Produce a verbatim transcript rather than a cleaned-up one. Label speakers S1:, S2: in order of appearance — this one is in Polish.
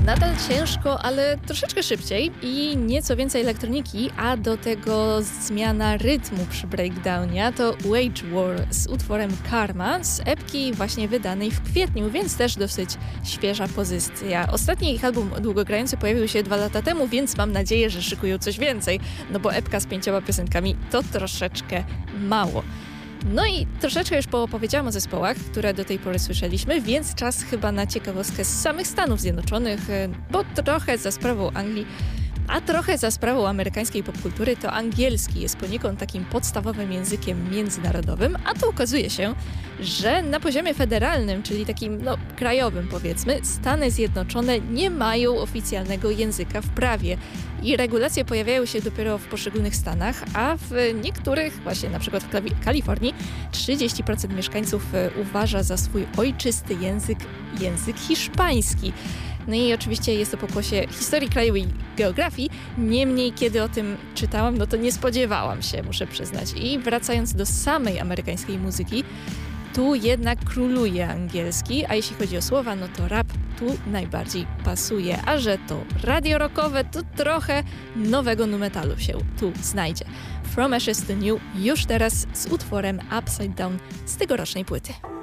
S1: Nadal ciężko, ale troszeczkę szybciej i nieco więcej elektroniki, a do tego zmiana rytmu przy breakdownie. To Wage War z utworem Karma z epki właśnie wydanej w kwietniu, więc też dosyć świeża pozycja. Ostatni ich album długogrający pojawił się dwa lata temu, więc mam nadzieję, że szykują coś więcej, no bo epka z pięcioma piosenkami to troszeczkę mało. No i troszeczkę już poopowiedziałam o zespołach, które do tej pory słyszeliśmy, więc czas chyba na ciekawostkę z samych Stanów Zjednoczonych, bo trochę za sprawą Anglii, a trochę za sprawą amerykańskiej popkultury to angielski jest poniekąd takim podstawowym językiem międzynarodowym, a tu okazuje się, że na poziomie federalnym, czyli takim no, krajowym powiedzmy, Stany Zjednoczone nie mają oficjalnego języka w prawie i regulacje pojawiają się dopiero w poszczególnych stanach, a w niektórych, właśnie na przykład w Kalifornii, trzydzieści procent mieszkańców uważa za swój ojczysty język język hiszpański. No i oczywiście jest to pokłosie historii kraju i geografii, niemniej kiedy o tym czytałam, no to nie spodziewałam się, muszę przyznać. I wracając do samej amerykańskiej muzyki, tu jednak króluje angielski, a jeśli chodzi o słowa, no to rap tu najbardziej pasuje, a że to radio rockowe, to trochę nowego nu metalu się tu znajdzie. From Ashes to New już teraz z utworem Upside Down z tegorocznej płyty.